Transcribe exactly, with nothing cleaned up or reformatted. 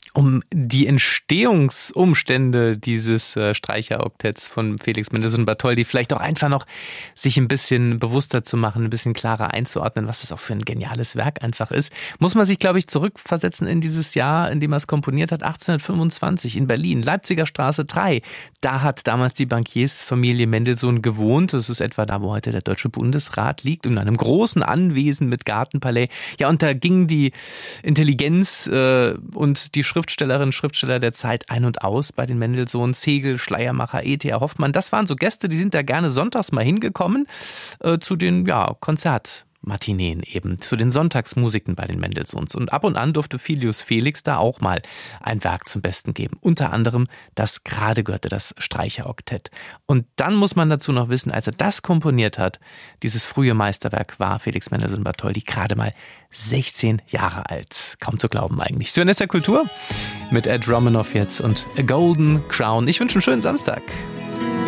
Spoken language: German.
Um die Entstehungsumstände dieses äh, Streicheroktetts von Felix Mendelssohn Bartholdy vielleicht auch einfach noch sich ein bisschen bewusster zu machen, ein bisschen klarer einzuordnen, was das auch für ein geniales Werk einfach ist, muss man sich, glaube ich, zurückversetzen in dieses Jahr, in dem er es komponiert hat, achtzehnhundertfünfundzwanzig in Berlin, Leipziger Straße drei. Da hat damals die Bankiersfamilie Mendelssohn gewohnt. Das ist etwa da, wo heute der Deutsche Bundesrat liegt, in einem großen Anwesen mit Gartenpalais. Ja, und da ging die Intelligenz äh, und die Schriftstellerinnen, Schriftsteller der Zeit ein und aus bei den Mendelssohns, Hegel, Schleiermacher, E T A Hoffmann. Das waren so Gäste, die sind da gerne sonntags mal hingekommen äh, zu den ja, Konzertmatineen eben, zu den Sonntagsmusiken bei den Mendelssohns. Und ab und an durfte Filius Felix da auch mal ein Werk zum Besten geben. Unter anderem das gerade gehörte, das Streicheroktett. Und dann muss man dazu noch wissen, als er das komponiert hat, dieses frühe Meisterwerk, war Felix Mendelssohn Bartholdy gerade mal sechzehn Jahre alt. Kaum zu glauben eigentlich. Sven ist der Kultur mit Ed Romanoff jetzt und A Golden Crown. Ich wünsche einen schönen Samstag.